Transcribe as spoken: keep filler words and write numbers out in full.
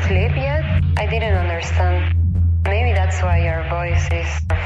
asleep yet? I didn't understand. Maybe that's why your voice is